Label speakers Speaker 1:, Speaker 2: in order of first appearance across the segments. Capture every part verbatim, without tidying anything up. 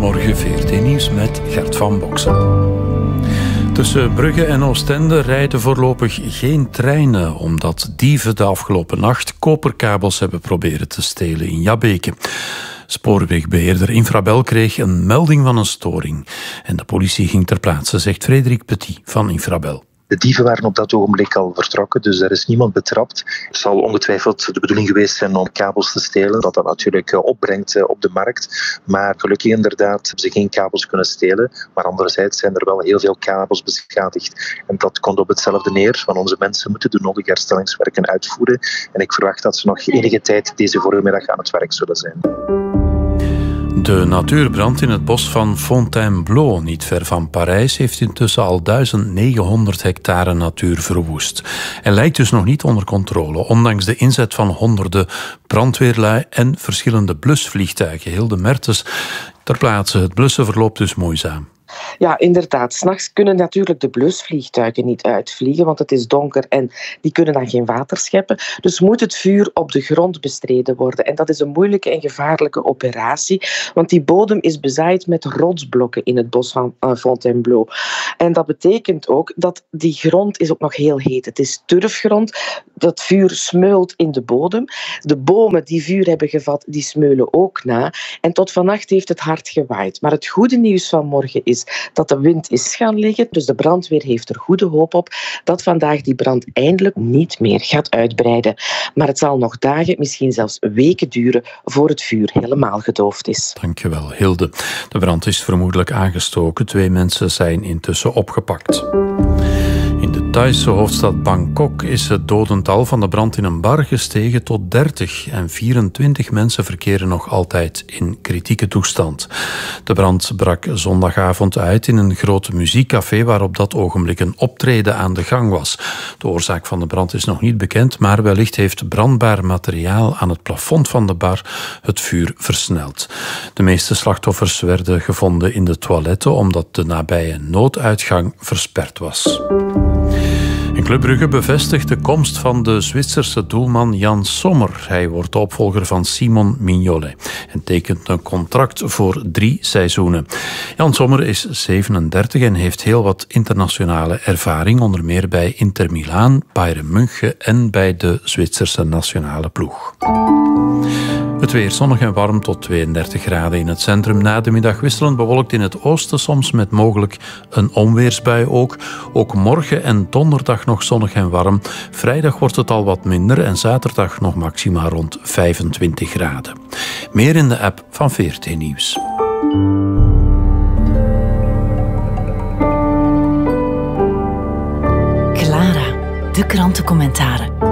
Speaker 1: Goedemorgen, V R T-nieuws met Gert van Boksen. Tussen Brugge en Oostende rijden voorlopig geen treinen, omdat dieven de afgelopen nacht koperkabels hebben proberen te stelen in Jabbeke. Spoorwegbeheerder Infrabel kreeg een melding van een storing. En de politie ging ter plaatse, zegt Frederik Petit van Infrabel.
Speaker 2: De dieven waren op dat ogenblik al vertrokken, dus er is niemand betrapt. Het zal ongetwijfeld de bedoeling geweest zijn om kabels te stelen, dat dat natuurlijk opbrengt op de markt. Maar gelukkig inderdaad hebben ze geen kabels kunnen stelen. Maar anderzijds zijn er wel heel veel kabels beschadigd. En dat komt op hetzelfde neer, want onze mensen moeten de nodige herstellingswerken uitvoeren. En ik verwacht dat ze nog enige tijd deze voormiddag aan het werk zullen zijn.
Speaker 1: De natuurbrand in het bos van Fontainebleau, niet ver van Parijs, heeft intussen al duizend negenhonderd hectare natuur verwoest. En lijkt dus nog niet onder controle, ondanks de inzet van honderden brandweerlui en verschillende blusvliegtuigen. Hilde Mertens ter plaatse. Het blussen verloopt dus moeizaam.
Speaker 3: Ja, inderdaad. 's Nachts kunnen natuurlijk de blusvliegtuigen niet uitvliegen, want het is donker en die kunnen dan geen water scheppen. Dus moet het vuur op de grond bestreden worden. En dat is een moeilijke en gevaarlijke operatie, want die bodem is bezaaid met rotsblokken in het bos van uh, Fontainebleau. En dat betekent ook dat die grond is ook nog heel heet. Het is turfgrond. Dat vuur smeult in de bodem. De bomen die vuur hebben gevat, die smeulen ook na. En tot vannacht heeft het hard gewaaid. Maar het goede nieuws van morgen is dat de wind is gaan liggen. Dus de brandweer heeft er goede hoop op dat vandaag die brand eindelijk niet meer gaat uitbreiden. Maar het zal nog dagen, misschien zelfs weken duren voor het vuur helemaal gedoofd is.
Speaker 1: Dankjewel, Hilde. De brand is vermoedelijk aangestoken. Twee mensen zijn intussen opgepakt. In de Thaise hoofdstad Bangkok is het dodental van de brand in een bar gestegen tot dertig en vierentwintig mensen verkeren nog altijd in kritieke toestand. De brand brak zondagavond uit in een groot muziekcafé waar op dat ogenblik een optreden aan de gang was. De oorzaak van de brand is nog niet bekend, maar wellicht heeft brandbaar materiaal aan het plafond van de bar het vuur versneld. De meeste slachtoffers werden gevonden in de toiletten omdat de nabije nooduitgang versperd was. En Club Brugge bevestigt de komst van de Zwitserse doelman Jan Sommer. Hij wordt de opvolger van Simon Mignolet en tekent een contract voor drie seizoenen. Jan Sommer is zevenendertig en heeft heel wat internationale ervaring, onder meer bij Inter Milaan, Bayern München en bij de Zwitserse nationale ploeg. Het weer zonnig en warm tot tweeëndertig graden in het centrum. Na de middag wisselend bewolkt in het oosten, soms met mogelijk een onweersbui ook. Ook morgen en donderdag nog zonnig en warm. Vrijdag wordt het al wat minder en zaterdag nog maxima rond vijfentwintig graden. Meer in de app van V R T Nieuws.
Speaker 4: Clara, de krantencommentaren.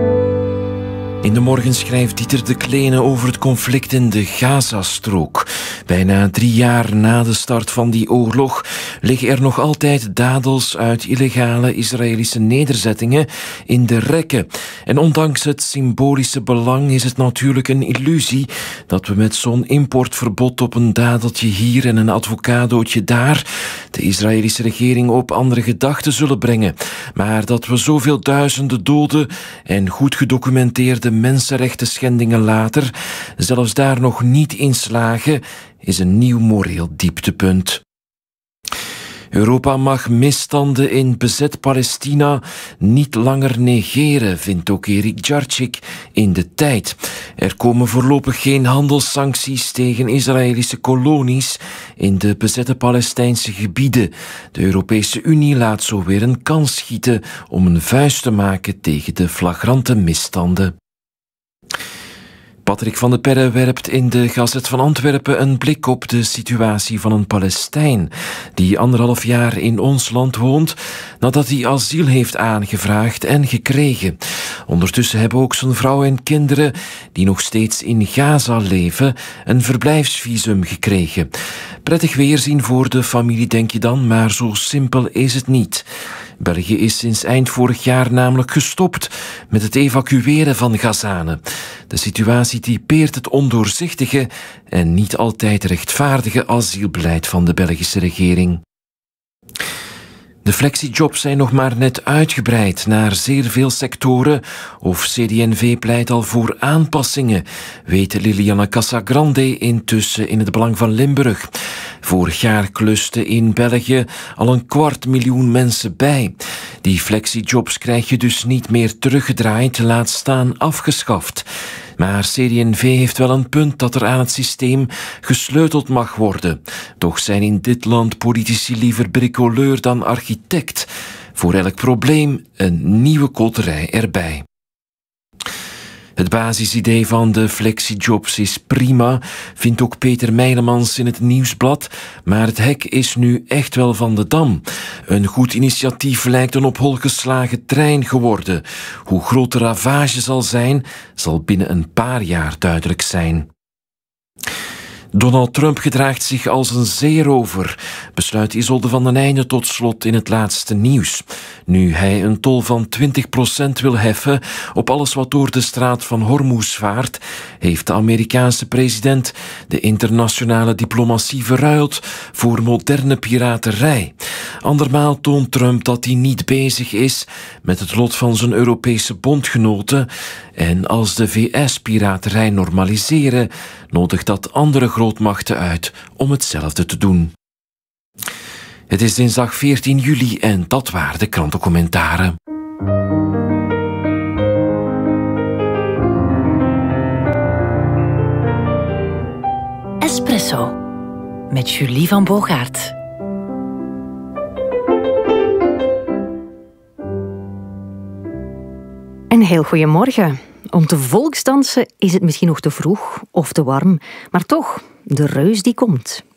Speaker 5: In de morgen schrijft Dieter de Kleene over het conflict in de Gazastrook. Bijna drie jaar na de start van die oorlog liggen er nog altijd dadels uit illegale Israëlische nederzettingen in de rekken. En ondanks het symbolische belang is het natuurlijk een illusie dat we met zo'n importverbod op een dadeltje hier en een avocadootje daar de Israëlische regering op andere gedachten zullen brengen. Maar dat we zoveel duizenden doden en goed gedocumenteerde mensenrechten schendingen later zelfs daar nog niet in slagen, is een nieuw moreel dieptepunt. Europa mag misstanden in bezet Palestina niet langer negeren, vindt ook Erik Djarcik in De Tijd. Er komen voorlopig geen handelssancties tegen Israëlische kolonies in de bezette Palestijnse gebieden. De Europese Unie laat zo weer een kans schieten om een vuist te maken tegen de flagrante misstanden. Patrick van de Perre werpt in de Gazet van Antwerpen een blik op de situatie van een Palestijn die anderhalf jaar in ons land woont nadat hij asiel heeft aangevraagd en gekregen. Ondertussen hebben ook zijn vrouw en kinderen die nog steeds in Gaza leven een verblijfsvisum gekregen. Prettig weerzien voor de familie, denk je dan, maar zo simpel is het niet. België is sinds eind vorig jaar namelijk gestopt met het evacueren van Gazanen. De situatie typeert het ondoorzichtige en niet altijd rechtvaardige asielbeleid van de Belgische regering. De flexijobs zijn nog maar net uitgebreid naar zeer veel sectoren of C D N V pleit al voor aanpassingen, weet Liliana Casagrande intussen in het Belang van Limburg. Vorig jaar klusten in België al een kwart miljoen mensen bij. Die flexijobs krijg je dus niet meer teruggedraaid, laat staan afgeschaft. Maar C D en V heeft wel een punt dat er aan het systeem gesleuteld mag worden. Toch zijn in dit land politici liever bricoleur dan architect. Voor elk probleem een nieuwe koterij erbij. Het basisidee van de flexijobs is prima, vindt ook Peter Meilemans in het Nieuwsblad, maar het hek is nu echt wel van de dam. Een goed initiatief lijkt een op hol geslagen trein geworden. Hoe groot de ravage zal zijn, zal binnen een paar jaar duidelijk zijn. Donald Trump gedraagt zich als een zeerover, besluit Isolde van den Einde tot slot in het laatste nieuws. Nu hij een tol van twintig procent wil heffen op alles wat door de straat van Hormuz vaart, heeft de Amerikaanse president de internationale diplomatie verruild voor moderne piraterij. Andermaal toont Trump dat hij niet bezig is met het lot van zijn Europese bondgenoten en als de V S piraterij normaliseren, nodigt dat andere grootmachten uit om hetzelfde te doen. Het is dinsdag veertien juli en dat waren de krantencommentaren.
Speaker 4: Espresso met Julie van Bogaert.
Speaker 6: Een heel goeiemorgen. Om te volksdansen is het misschien nog te vroeg of te warm, maar toch, de reus die komt.